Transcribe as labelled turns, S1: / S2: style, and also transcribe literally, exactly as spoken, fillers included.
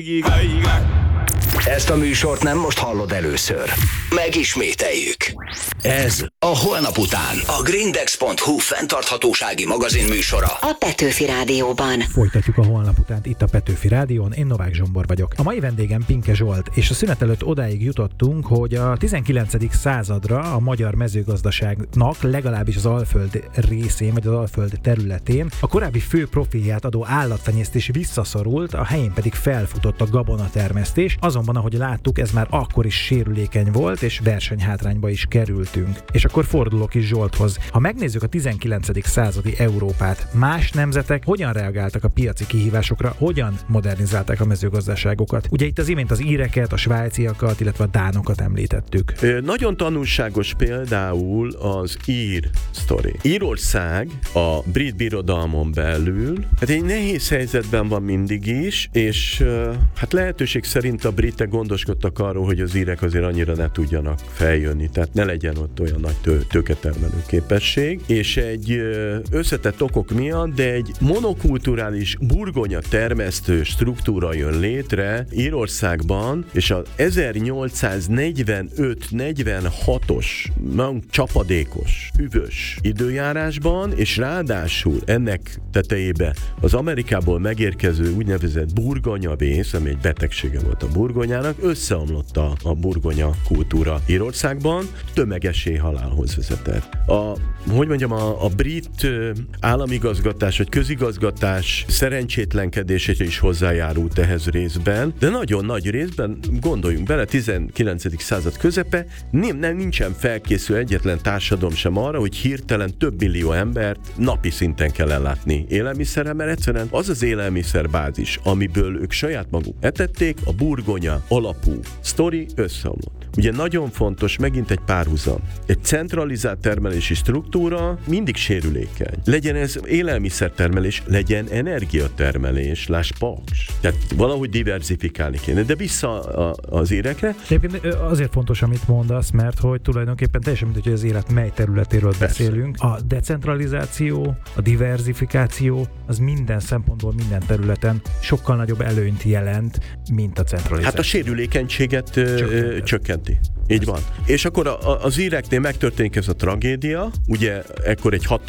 S1: Ezt a műsort nem most hallod először. Megismételjük. Ez a Holnap után. A Grindex pont hu fenntarthatósági magazin műsora.
S2: A Petőfi Rádióban.
S3: Folytatjuk a Holnap utánt itt a Petőfi Rádión. Én Novák Zsombor vagyok. A mai vendégem Pinke Zsolt, és a szünet előtt odáig jutottunk, hogy a tizenkilencedik századra a magyar mezőgazdaságnak legalábbis az Alföld részén, vagy az Alföld területén a korábbi fő profilját adó állattenyésztés visszaszorult, a helyén pedig felfutott a gabonatermesztés. Azonban, ahogy láttuk, ez már akkor is sérülékeny volt, és versenyhátrányba is kerültünk. És akkor fordulok is Zsolthoz. Ha megnézzük a tizenkilencedik századi Európát, más nemzetek hogyan reagáltak a piaci kihívásokra, hogyan modernizálták a mezőgazdaságokat? Ugye itt az imént az íreket, a svájciakat, illetve a dánokat említettük.
S4: Nagyon tanulságos például az ír sztori. Írország a brit birodalmon belül, hát egy nehéz helyzetben van mindig is, és hát lehetőség szerint a britek gondoskodtak arról, hogy az írek azért annyira ne tudjanak feljönni, tehát ne legyen ott olyan nagy tő, tőketermelő képesség, és egy összetett okok miatt, de egy monokulturális burgonya termesztő struktúra jön létre Írországban, és az ezernyolcszáznegyvenöt negyvenhatos csapadékos, hűvös időjárásban, és ráadásul ennek tetejébe az Amerikából megérkező úgynevezett burgonyavész, ami egy betegsége volt a burgonyának, összeomlott a, a burgonya kultúra Írországban, tömeges éhhalálhoz vezetett. A, hogy mondjam, a, a brit államigazgatás vagy közigazgatás szerencsétlenkedése is hozzájárult ehhez részben, de nagyon nagy részben, gondoljunk bele, tizenkilencedik század közepe, nem, nem nincsen felkészül egyetlen társadalom sem arra, hogy hirtelen több millió embert napi szinten kell ellátni élelmiszerrel, mert egyszerűen az az élelmiszerbázis, amiből ők saját maguk etették, a burgonya alapú sztori összeomlott. Ugye nagyon fontos, megint egy párhuzam. Egy centralizált termelési struktúra mindig sérülékeny. Legyen ez élelmiszertermelés, legyen energiatermelés, láss Paks. Tehát valahogy diversifikálni kéne, de vissza a, az érekre.
S3: Egyébként azért fontos, amit mondasz, mert hogy tulajdonképpen teljesen mindegy, hogy az élet mely területéről Persze. beszélünk. A decentralizáció, a diversifikáció az minden szempontból, minden területen sokkal nagyobb előnyt jelent, mint a centralizáció.
S4: Hát a sérülékenységet csökkenti. csökkenti. Így van. És akkor a, a, az íreknél megtörténik ez a tragédia, ugye ekkor egy hat